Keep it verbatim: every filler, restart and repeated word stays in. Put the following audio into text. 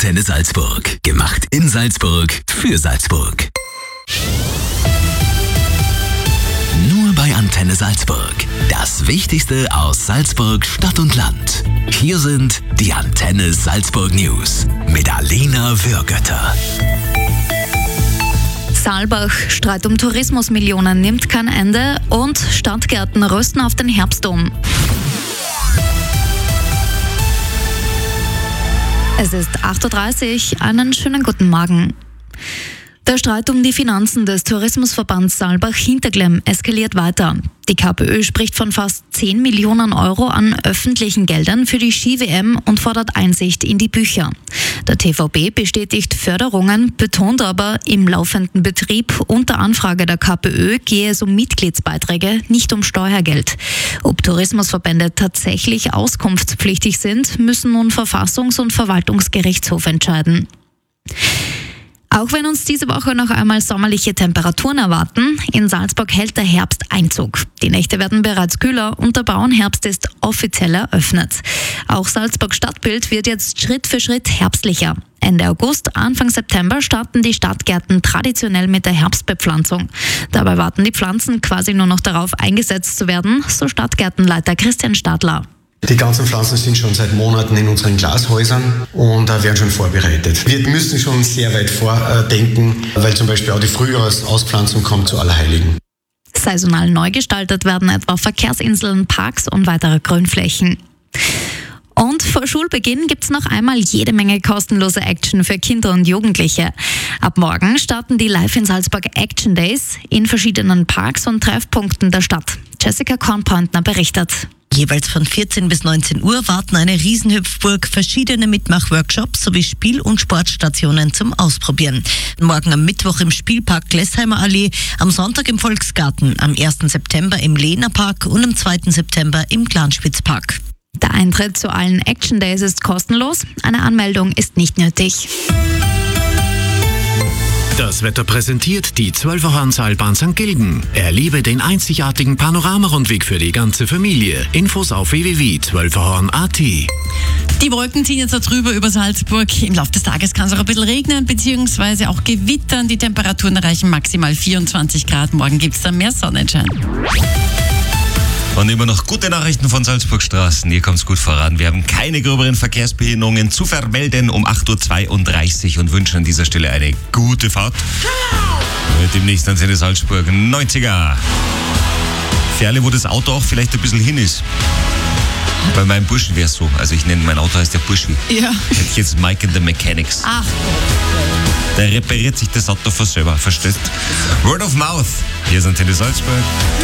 Antenne Salzburg. Gemacht in Salzburg für Salzburg. Nur bei Antenne Salzburg. Das Wichtigste aus Salzburg, Stadt und Land. Hier sind die Antenne Salzburg News mit Alena Würgötter. Saalbach, Streit um Tourismusmillionen nimmt kein Ende und Stadtgärten rüsten auf den Herbst um. Es ist acht Uhr dreißig, einen schönen guten Morgen. Der Streit um die Finanzen des Tourismusverbands Saalbach-Hinterglemm eskaliert weiter. Die K P Ö spricht von fast zehn Millionen Euro an öffentlichen Geldern für die Ski-W M und fordert Einsicht in die Bücher. Der T V B bestätigt Förderungen, betont aber, im laufenden Betrieb unter Anfrage der K P Ö gehe es um Mitgliedsbeiträge, nicht um Steuergeld. Ob Tourismusverbände tatsächlich auskunftspflichtig sind, müssen nun Verfassungs- und Verwaltungsgerichtshof entscheiden. Auch wenn uns diese Woche noch einmal sommerliche Temperaturen erwarten, in Salzburg hält der Herbst Einzug. Die Nächte werden bereits kühler und der Bauernherbst ist offiziell eröffnet. Auch Salzburg Stadtbild wird jetzt Schritt für Schritt herbstlicher. Ende August, Anfang September starten die Stadtgärten traditionell mit der Herbstbepflanzung. Dabei warten die Pflanzen quasi nur noch darauf, eingesetzt zu werden, so Stadtgärtenleiter Christian Stadler. Die ganzen Pflanzen sind schon seit Monaten in unseren Glashäusern und äh, werden schon vorbereitet. Wir müssen schon sehr weit vordenken, äh, weil zum Beispiel auch die Frühjahrsausπflanzung kommt zu Allerheiligen. Saisonal neu gestaltet werden etwa Verkehrsinseln, Parks und weitere Grünflächen. Und vor Schulbeginn gibt's noch einmal jede Menge kostenlose Action für Kinder und Jugendliche. Ab morgen starten die Live in Salzburg Action Days in verschiedenen Parks und Treffpunkten der Stadt. Jessica Kornpointner berichtet. Jeweils von vierzehn bis neunzehn Uhr warten eine Riesenhüpfburg, verschiedene Mitmachworkshops sowie Spiel- und Sportstationen zum Ausprobieren. Morgen am Mittwoch im Spielpark Glesheimer Allee, am Sonntag im Volksgarten, am ersten September im Lehner Park und am zweiten September im Glanspitzpark. Der Eintritt zu allen Action Days ist kostenlos, eine Anmeldung ist nicht nötig. Das Wetter präsentiert die zwölfer Hornseilbahn Sankt Gilgen. Erlebe den einzigartigen Panoramarundweg für die ganze Familie. Infos auf w w w punkt zwölferhorn punkt a t. Die Wolken ziehen jetzt da drüber über Salzburg. Im Laufe des Tages kann es auch ein bisschen regnen bzw. auch gewittern. Die Temperaturen erreichen maximal vierundzwanzig Grad. Morgen gibt es dann mehr Sonnenschein. Und immer noch gute Nachrichten von Salzburgstraßen. Hier kommt es gut voran. Wir haben keine gröberen Verkehrsbehinderungen zu vermelden um acht Uhr zweiunddreißig und wünschen an dieser Stelle eine gute Fahrt. Mit dem nächsten Antenne Salzburg neunziger. Für alle, wo das Auto auch vielleicht ein bisschen hin ist. Bei meinem Burschen wäre es so. Also ich nenne, mein Auto heißt ja Burschi. Ja. Hätte ich jetzt Mike and the Mechanics. Ach. Der repariert sich das Auto von selber, verstehst? Word of Mouth. Hier ist Antenne Salzburg.